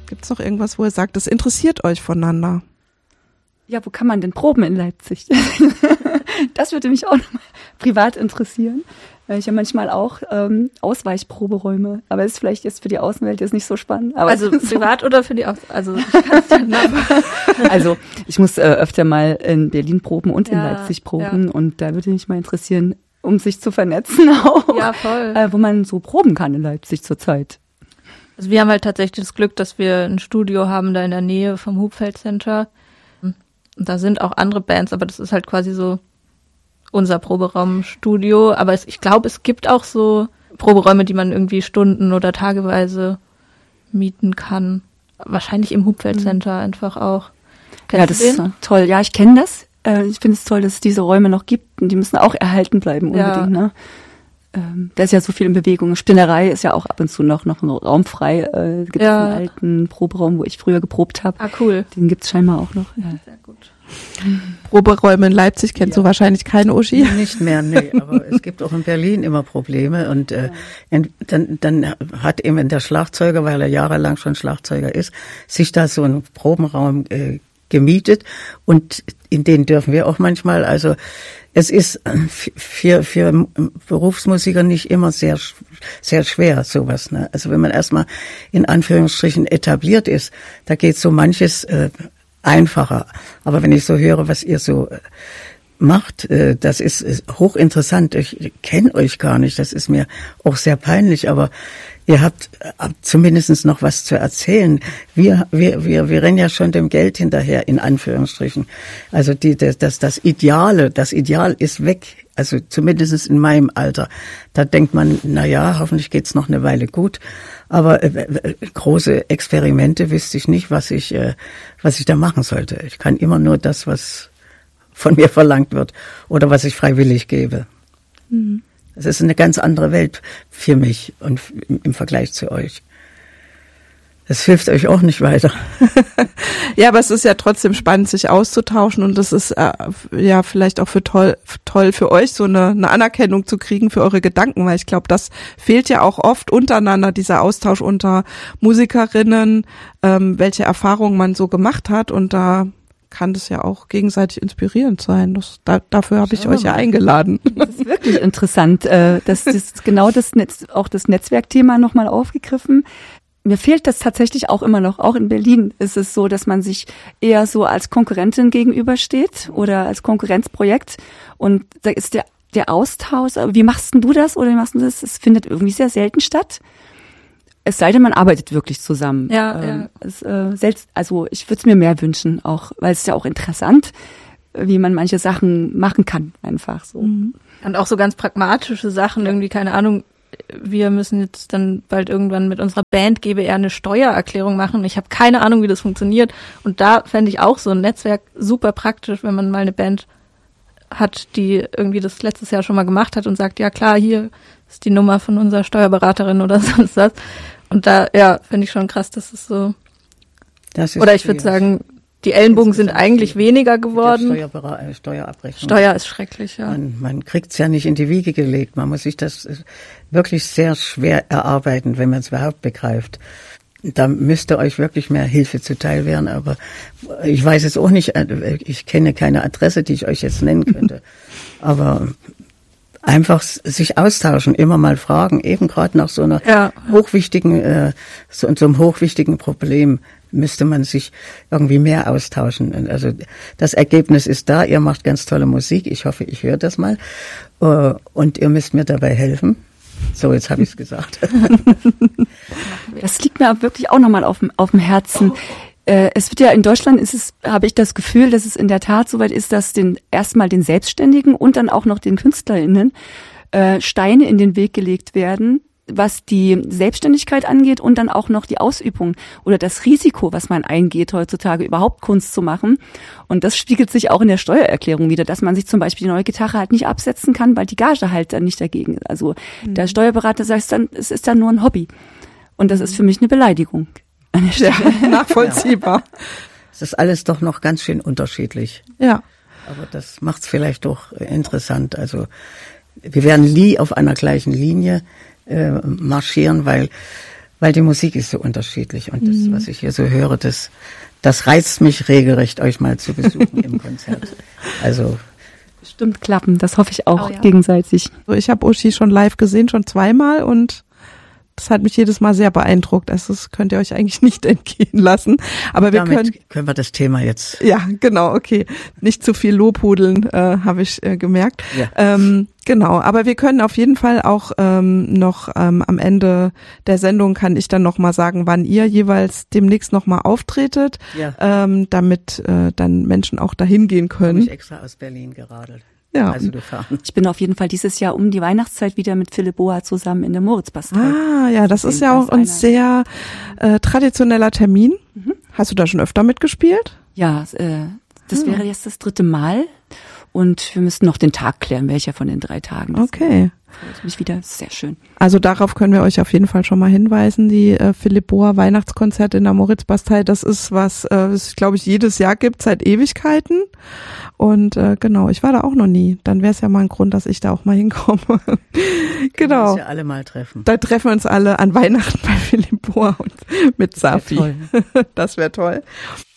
Gibt es noch irgendwas, wo ihr sagt, das interessiert euch voneinander? Ja, wo kann man denn proben in Leipzig? Das würde mich auch nochmal privat interessieren. Ich habe manchmal auch Ausweichproberäume, aber ist vielleicht jetzt für die Außenwelt jetzt nicht so spannend. Aber also privat oder für die Also also ich muss öfter mal in Berlin proben und in Leipzig proben und da würde mich mal interessieren, um sich zu vernetzen auch. Ja, voll. Wo man so proben kann in Leipzig zurzeit. Also wir haben halt tatsächlich das Glück, dass wir ein Studio haben da in der Nähe vom Hupfeld Center. Und da sind auch andere Bands, aber das ist halt quasi so unser Proberaumstudio, aber ich glaube, es gibt auch so Proberäume, die man irgendwie stunden- oder tageweise mieten kann. Wahrscheinlich im Hupfeld Center einfach auch. Kennst das ist toll. Ja, ich kenne das. Ich finde es toll, dass es diese Räume noch gibt und die müssen auch erhalten bleiben unbedingt. Ne? Da ist ja so viel in Bewegung. Spinnerei ist ja auch ab und zu noch ein Raum frei. Gibt es einen alten Proberaum, wo ich früher geprobt habe. Ah, cool. Den gibt es scheinbar auch noch. Ja. Sehr gut. Proberäume in Leipzig kennst du wahrscheinlich keine, Uschi? Nicht mehr, nee, aber es gibt auch in Berlin immer Probleme und dann hat eben der Schlagzeuger, weil er jahrelang schon Schlagzeuger ist, sich da so einen Probenraum gemietet und in den dürfen wir auch manchmal, also es ist für Berufsmusiker nicht immer sehr, sehr schwer, sowas, ne? Also wenn man erstmal in Anführungsstrichen etabliert ist, da geht so manches einfacher. Aber wenn ich so höre, was ihr so macht, das ist hochinteressant. Ich kenne euch gar nicht, das ist mir auch sehr peinlich, aber ihr habt zumindest noch was zu erzählen. Wir rennen ja schon dem Geld hinterher, in Anführungsstrichen. Also das Ideal ist weg. Also zumindest in meinem Alter. Da denkt man, na ja, hoffentlich geht's noch eine Weile gut. Aber große Experimente wüsste ich nicht, was ich da machen sollte. Ich kann immer nur das, was von mir verlangt wird oder was ich freiwillig gebe. Mhm. Es ist eine ganz andere Welt für mich und im Vergleich zu euch. Das hilft euch auch nicht weiter. Ja, aber es ist ja trotzdem spannend, sich auszutauschen und das ist ja vielleicht auch toll für euch, so eine Anerkennung zu kriegen für eure Gedanken, weil ich glaube, das fehlt ja auch oft untereinander, dieser Austausch unter Musikerinnen, welche Erfahrungen man so gemacht hat und da kann das ja auch gegenseitig inspirierend sein. Dafür habe ich euch ja eingeladen. Das ist wirklich interessant. Das ist genau das Netzwerkthema nochmal aufgegriffen. Mir fehlt das tatsächlich auch immer noch. Auch in Berlin ist es so, dass man sich eher so als Konkurrentin gegenübersteht oder als Konkurrenzprojekt. Und da ist der Austausch. Wie machst denn du das oder wie machst du das? Es findet irgendwie sehr selten statt. Es sei denn, man arbeitet wirklich zusammen. Ja. Also ich würde es mir mehr wünschen, auch weil es ist ja auch interessant, wie man manche Sachen machen kann, einfach so. Und auch so ganz pragmatische Sachen, irgendwie, keine Ahnung, wir müssen jetzt dann bald irgendwann mit unserer Band GBR eine Steuererklärung machen. Ich habe keine Ahnung, wie das funktioniert. Und da fände ich auch so ein Netzwerk super praktisch, wenn man mal eine Band hat, die irgendwie das letztes Jahr schon mal gemacht hat und sagt, ja klar, hier ist die Nummer von unserer Steuerberaterin oder sonst was. Und da, ja, finde ich schon krass, dass es so. Oder ich würde sagen, die Ellenbogen sind eigentlich weniger geworden. Steuerabrechnung. Steuer ist schrecklich, ja. Man kriegt es ja nicht in die Wiege gelegt. Man muss sich das wirklich sehr schwer erarbeiten, wenn man es überhaupt begreift. Da müsste euch wirklich mehr Hilfe zuteil werden, aber ich weiß es auch nicht, ich kenne keine Adresse, die ich euch jetzt nennen könnte. Aber einfach sich austauschen, immer mal fragen, eben gerade nach so einer hochwichtigen, so einem hochwichtigen Problem müsste man sich irgendwie mehr austauschen. Also das Ergebnis ist da, ihr macht ganz tolle Musik, ich hoffe, ich höre das mal und ihr müsst mir dabei helfen. So, jetzt habe ich es gesagt. Das liegt mir wirklich auch nochmal auf dem Herzen. Es wird ja in Deutschland habe ich das Gefühl, dass es in der Tat soweit ist, dass erstmal den Selbstständigen und dann auch noch den KünstlerInnen Steine in den Weg gelegt werden, was die Selbstständigkeit angeht und dann auch noch die Ausübung oder das Risiko, was man eingeht, heutzutage überhaupt Kunst zu machen. Und das spiegelt sich auch in der Steuererklärung wieder, dass man sich zum Beispiel die neue Gitarre halt nicht absetzen kann, weil die Gage halt dann nicht dagegen ist. Also der Steuerberater sagt dann, es ist dann nur ein Hobby. Und das ist für mich eine Beleidigung. Ja, nachvollziehbar. Es ist alles doch noch ganz schön unterschiedlich. Ja. Aber das macht's vielleicht doch interessant. Also wir werden nie auf einer gleichen Linie marschieren, weil weil die Musik ist so unterschiedlich und das, was ich hier so höre, das reizt mich regelrecht, euch mal zu besuchen im Konzert. Also bestimmt klappen, das hoffe ich auch gegenseitig. Ich habe Uschi schon live gesehen, schon 2-mal und das hat mich jedes Mal sehr beeindruckt. Also das könnt ihr euch eigentlich nicht entgehen lassen. Aber wir können wir das Thema jetzt. Ja, genau, okay. Nicht zu viel Lobhudeln, habe ich gemerkt. Ja. Genau, aber wir können auf jeden Fall auch noch am Ende der Sendung kann ich dann nochmal sagen, wann ihr jeweils demnächst nochmal auftretet, damit dann Menschen auch dahin gehen können. Habe ich extra aus Berlin geradelt. Ja. Also gefahren. Ich bin auf jeden Fall dieses Jahr um die Weihnachtszeit wieder mit Philipp Boa zusammen in der Moritzbastei. Ah, ja, das ist ja auch ein sehr traditioneller Termin. Hast du da schon öfter mitgespielt? Ja, das wäre jetzt das 3. Mal und wir müssten noch den Tag klären, welcher von den 3 Tagen. Okay. Freut mich wieder, sehr schön. Also darauf können wir euch auf jeden Fall schon mal hinweisen, die Philipp Boa Weihnachtskonzerte in der Moritzbastei, das ist was, es glaube ich jedes Jahr gibt, seit Ewigkeiten und genau, ich war da auch noch nie, dann wäre es ja mal ein Grund, dass ich da auch mal hinkomme. Genau. Wir uns ja alle mal treffen. Da treffen wir uns alle an Weihnachten bei Philipp Boa und mit Safi. Das wäre toll.